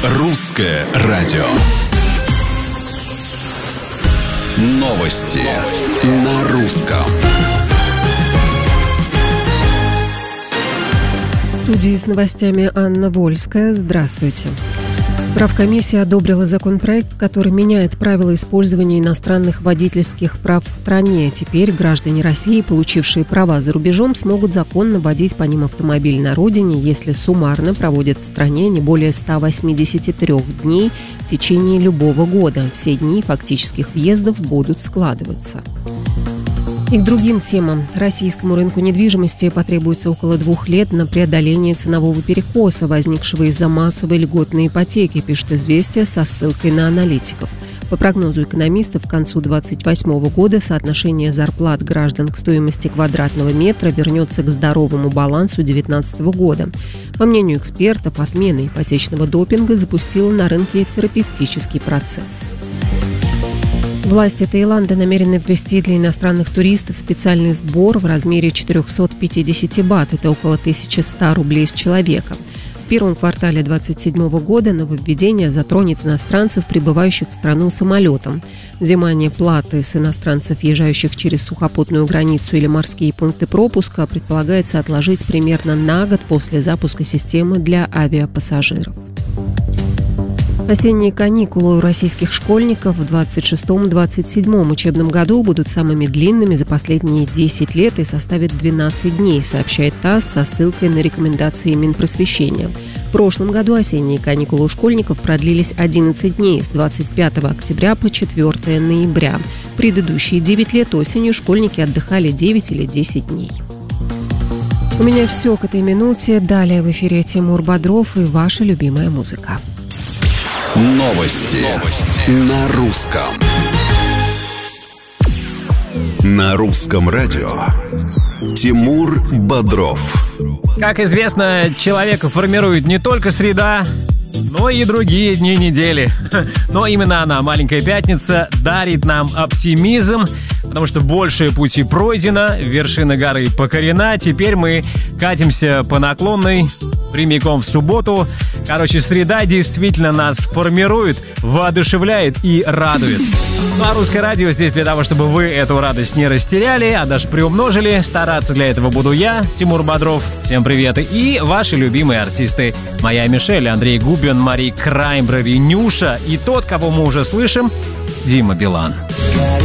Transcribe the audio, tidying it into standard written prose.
Русское радио. Новости на русском. В студии с новостями Анна Вольская. Здравствуйте. Правкомиссия одобрила законопроект, который меняет правила использования иностранных водительских прав в стране. Теперь граждане России, получившие права за рубежом, смогут законно водить по ним автомобиль на родине, если суммарно проводят в стране не более 183 дней в течение любого года. Все дни фактических въездов будут складываться. И к другим темам. Российскому рынку недвижимости потребуется около 2 лет на преодоление ценового перекоса, возникшего из-за массовой льготной ипотеки, пишет «Известия» со ссылкой на аналитиков. По прогнозу экономистов, к концу 2028 года соотношение зарплат граждан к стоимости квадратного метра вернется к здоровому балансу 2019 года. По мнению экспертов, отмена ипотечного допинга запустила на рынке терапевтический процесс. Власти Таиланда намерены ввести для иностранных туристов специальный сбор в размере 450 бат. Это около 1100 рублей с человека. В первом квартале 2027 года нововведение затронет иностранцев, прибывающих в страну самолетом. Взимание платы с иностранцев, въезжающих через сухопутную границу или морские пункты пропуска, предполагается отложить примерно на год после запуска системы для авиапассажиров. Осенние каникулы у российских школьников в 26-27 учебном году будут самыми длинными за последние 10 лет и составят 12 дней, сообщает ТАСС со ссылкой на рекомендации Минпросвещения. В прошлом году осенние каникулы у школьников продлились 11 дней с 25 октября по 4 ноября. Предыдущие 9 лет осенью школьники отдыхали 9 или 10 дней. У меня все к этой минуте. Далее в эфире Тимур Бодров и ваша любимая музыка. Новости на русском. На русском радио. Тимур Бодров. Как известно, человека формирует не только среда, но и другие дни недели. Но именно она, Маленькая Пятница, дарит нам оптимизм, потому что большее пути пройдено, вершина горы покорена. Теперь мы катимся по наклонной прямиком в субботу. Короче, среда действительно нас формирует, воодушевляет и радует. Ну а Русское радио здесь для того, чтобы вы эту радость не растеряли, а даже приумножили. Стараться для этого буду я, Тимур Бодров. Всем привет. И ваши любимые артисты. Моя Мишель, Андрей Губин, Мари Краймбрери, Нюша и тот, кого мы уже слышим, Дима Билан.